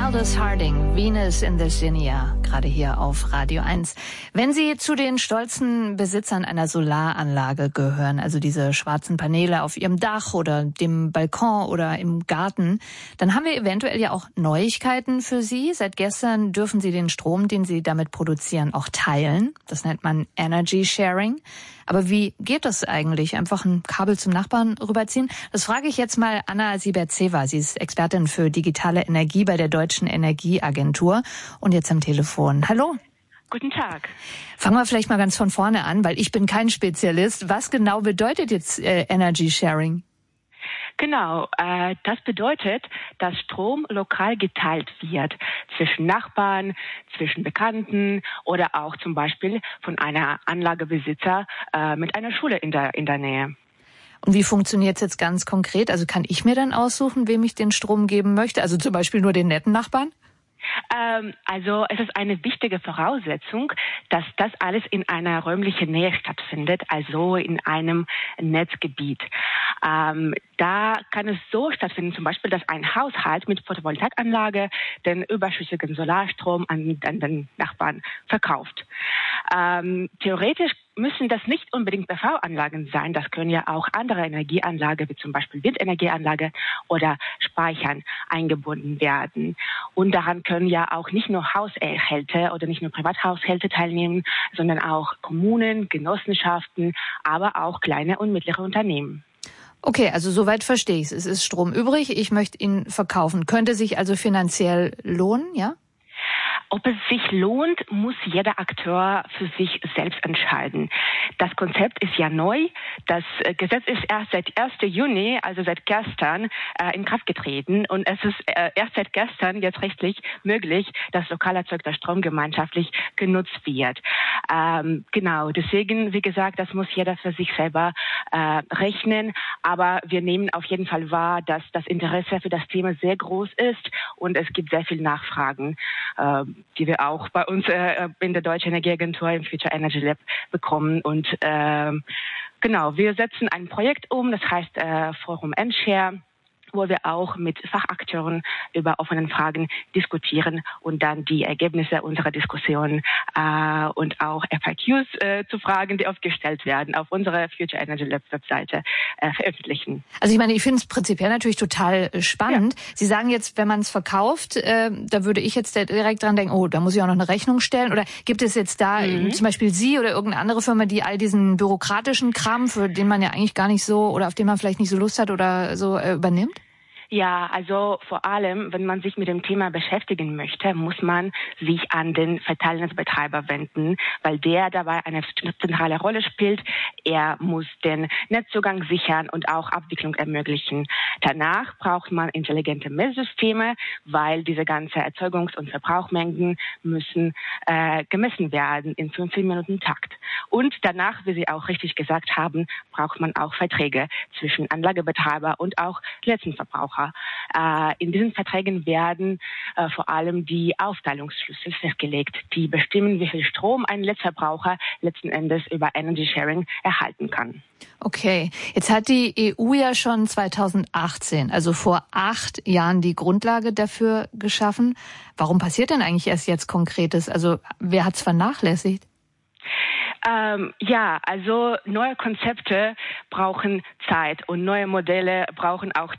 Aldous Harding, Venus in the Zinnia, gerade hier auf Radio 1. Wenn Sie zu den stolzen Besitzern einer Solaranlage gehören, also diese schwarzen Paneele auf Ihrem Dach oder dem Balkon oder im Garten, dann haben wir eventuell ja auch Neuigkeiten für Sie. Seit gestern dürfen Sie den Strom, den Sie damit produzieren, auch teilen. Das nennt man Energy Sharing. Aber wie geht das eigentlich? Einfach ein Kabel zum Nachbarn rüberziehen? Das frage ich jetzt mal Anna Siebertseva. Sie ist Expertin für digitale Energie bei der Deutschen Energieagentur und jetzt am Telefon. Hallo. Guten Tag. Fangen wir vielleicht mal ganz von vorne an, weil ich bin kein Spezialist. Was genau bedeutet jetzt Energy Sharing? Genau, das bedeutet, dass Strom lokal geteilt wird zwischen Nachbarn, zwischen Bekannten oder auch zum Beispiel von einer Anlagebesitzer mit einer Schule in der Nähe. Und wie funktioniert es jetzt ganz konkret? Also kann ich mir dann aussuchen, wem ich den Strom geben möchte? Also zum Beispiel nur den netten Nachbarn? Also es ist eine wichtige Voraussetzung, dass das alles in einer räumlichen Nähe stattfindet, also in einem Netzgebiet. Da kann es so stattfinden, zum Beispiel, dass ein Haushalt mit Photovoltaikanlage den überschüssigen Solarstrom an den Nachbarn verkauft. Theoretisch müssen das nicht unbedingt PV-Anlagen sein. Das können ja auch andere Energieanlagen, wie zum Beispiel Windenergieanlage oder Speichern eingebunden werden. Und daran können ja auch nicht nur Haushalte oder nicht nur Privathaushalte teilnehmen, sondern auch Kommunen, Genossenschaften, aber auch kleine und mittlere Unternehmen. Okay, also soweit verstehe ich es. Es ist Strom übrig, ich möchte ihn verkaufen. Könnte sich also finanziell lohnen, ja? Ob es sich lohnt, muss jeder Akteur für sich selbst entscheiden. Das Konzept ist ja neu. Das Gesetz ist erst seit 1. Juni, also seit gestern, in Kraft getreten. Und es ist erst seit gestern jetzt rechtlich möglich, dass lokal erzeugter Strom gemeinschaftlich genutzt wird. Genau, deswegen, wie gesagt, das muss jeder für sich selber rechnen. Aber wir nehmen auf jeden Fall wahr, dass das Interesse für das Thema sehr groß ist und es gibt sehr viel Nachfragen, die wir auch bei uns in der Deutschen Energieagentur im Future Energy Lab bekommen. Und genau, wir setzen ein Projekt um, das heißt Forum Endshare, wo wir auch mit Fachakteuren über offenen Fragen diskutieren und dann die Ergebnisse unserer Diskussion und auch FAQs zu Fragen, die oft gestellt werden, auf unserer Future Energy Lab Webseite veröffentlichen. Also ich meine, ich finde es prinzipiell natürlich total spannend. Ja. Sie sagen jetzt, wenn man es verkauft, da würde ich jetzt direkt dran denken, oh, da muss ich auch noch eine Rechnung stellen. Oder gibt es jetzt da zum Beispiel Sie oder irgendeine andere Firma, die all diesen bürokratischen Kram, für den man ja eigentlich gar nicht so oder auf den man vielleicht nicht so Lust hat oder so übernimmt? Ja, also vor allem, wenn man sich mit dem Thema beschäftigen möchte, muss man sich an den Verteilnetzbetreiber wenden, weil der dabei eine zentrale Rolle spielt. Er muss den Netzzugang sichern und auch Abwicklung ermöglichen. Danach braucht man intelligente Messsysteme, weil diese ganzen Erzeugungs- und Verbrauchmengen müssen gemessen werden in 15 Minuten Takt. Und danach, wie Sie auch richtig gesagt haben, braucht man auch Verträge zwischen Anlagebetreiber und auch Letztendverbraucher. In diesen Verträgen werden vor allem die Aufteilungsschlüssel festgelegt, die bestimmen, wie viel Strom ein Letztverbraucher letzten Endes über Energy Sharing erhalten kann. Okay, jetzt hat die EU ja schon 2018, also vor 8 Jahren, die Grundlage dafür geschaffen. Warum passiert denn eigentlich erst jetzt Konkretes? Also wer hat es vernachlässigt? Ja, also neue Konzepte brauchen Zeit und neue Modelle brauchen auch